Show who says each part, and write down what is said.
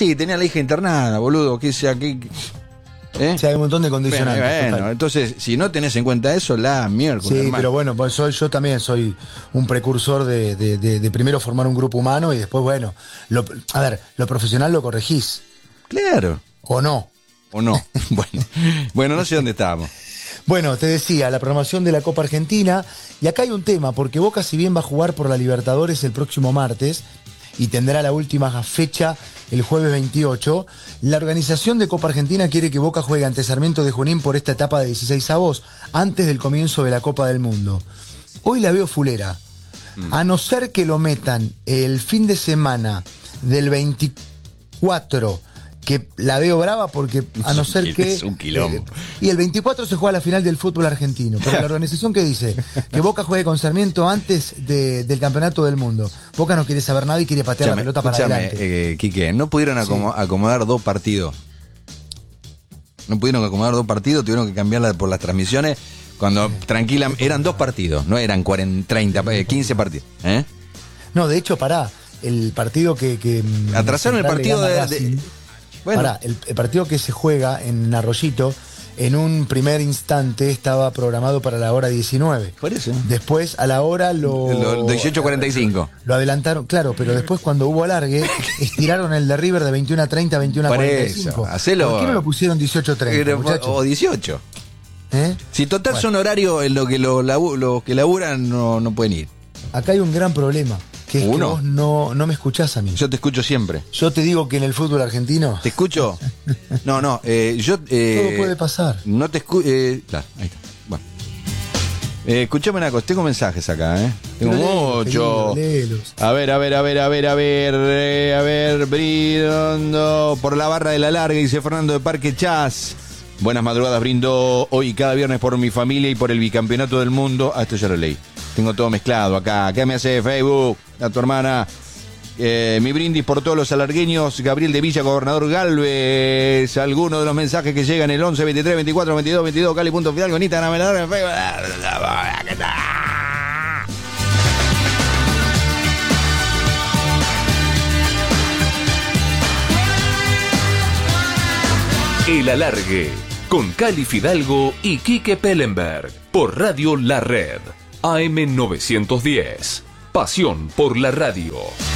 Speaker 1: Sí, tenía la hija internada, boludo. Que sea que.
Speaker 2: O sea, hay un montón de condicionantes.
Speaker 1: Bueno, entonces, si no tenés en cuenta eso, la miércoles.
Speaker 2: Sí,
Speaker 1: hermano.
Speaker 2: pero bueno, pues yo también soy un precursor de primero formar un grupo humano y después, bueno, lo profesional lo corregís.
Speaker 1: Claro.
Speaker 2: ¿O no?
Speaker 1: ¿O no? Bueno, no sé dónde estábamos.
Speaker 2: Bueno, te decía, la programación de la Copa Argentina, y acá hay un tema, porque Boca, si bien va a jugar por la Libertadores el próximo martes y tendrá la última fecha el jueves 28, la organización de Copa Argentina quiere que Boca juegue ante Sarmiento de Junín por esta etapa de 16avos, antes del comienzo de la Copa del Mundo. Hoy la veo fulera. A no ser que lo metan el fin de semana del 24, que la veo brava porque a no ser que...
Speaker 1: Es un quilombo.
Speaker 2: Y el 24 se juega la final del fútbol argentino. Pero la organización que dice que Boca juegue con Sarmiento antes del campeonato del mundo. Boca no quiere saber nada y quiere patear la pelota para adelante.
Speaker 1: Quique, ¿no pudieron acomodar dos partidos? No pudieron acomodar dos partidos, tuvieron que cambiarla por las transmisiones. Cuando tranquila, eran dos partidos, no eran 40, 30, 15 partidos.
Speaker 2: No, de hecho, el partido que
Speaker 1: atrasaron el partido
Speaker 2: Bueno. El partido que se juega en Arroyito, en un primer instante estaba programado para la hora 19.
Speaker 1: Por eso.
Speaker 2: Después, a la hora lo
Speaker 1: 18:45.
Speaker 2: Lo adelantaron, claro, pero después cuando hubo alargue, estiraron el de River de 21:30 a 21:45.
Speaker 1: Hacelo.
Speaker 2: ¿Por qué no lo pusieron 18:30,
Speaker 1: o 18?
Speaker 2: ¿Eh?
Speaker 1: Si total son horarios en lo que los que laburan no pueden ir.
Speaker 2: Acá hay un gran problema. Que es que vos no me escuchás a mí.
Speaker 1: Yo te escucho siempre.
Speaker 2: Yo te digo que en el fútbol argentino...
Speaker 1: ¿Te escucho? No, yo...
Speaker 2: todo puede pasar.
Speaker 1: No te escucho... claro, ahí está. Bueno. Escuchame una cosa, tengo mensajes acá, Tengo mucho. A ver, brindo por la barra de la larga, dice Fernando de Parque Chas. Buenas madrugadas, brindo hoy cada viernes por mi familia y por el bicampeonato del mundo. Esto ya lo leí. Tengo todo mezclado acá. ¿Qué me hace Facebook? A tu hermana. Mi brindis por todos los alargueños. Gabriel de Villa, Gobernador Galvez. Algunos de los mensajes que llegan el 11, 23, 24, 22, 22. Cali.fidalgo en Instagram, en Facebook. ¿Qué tal?
Speaker 3: El Alargue, con Cali Fidalgo y Quique Pellenberg, por Radio La Red, AM 910. Pasión por la radio.